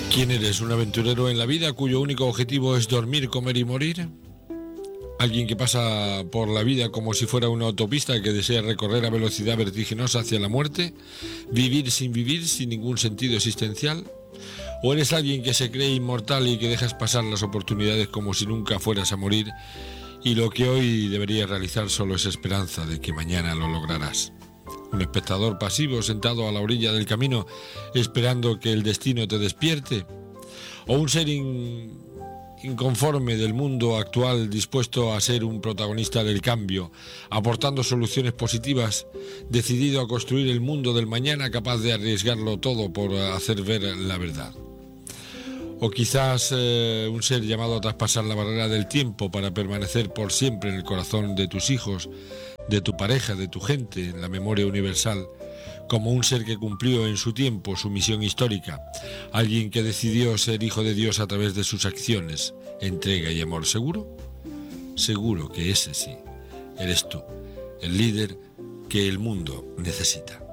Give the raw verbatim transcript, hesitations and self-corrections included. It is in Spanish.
¿Quién eres? ¿Un aventurero en la vida cuyo único objetivo es dormir, comer y morir? ¿Alguien que pasa por la vida como si fuera una autopista que desea recorrer a velocidad vertiginosa hacia la muerte? ¿Vivir sin vivir, sin ningún sentido existencial? ¿O eres alguien que se cree inmortal y que dejas pasar las oportunidades como si nunca fueras a morir y lo que hoy deberías realizar solo es esperanza de que mañana lo lograrás? ¿Un espectador pasivo sentado a la orilla del camino esperando que el destino te despierte? ¿O un ser in... inconforme del mundo actual dispuesto a ser un protagonista del cambio, aportando soluciones positivas, decidido a construir el mundo del mañana capaz de arriesgarlo todo por hacer ver la verdad? O quizás eh, un ser llamado a traspasar la barrera del tiempo para permanecer por siempre en el corazón de tus hijos, de tu pareja, de tu gente, en la memoria universal, como un ser que cumplió en su tiempo su misión histórica, alguien que decidió ser hijo de Dios a través de sus acciones, entrega y amor. ¿Seguro? Seguro que ese sí, eres tú, el líder que el mundo necesita.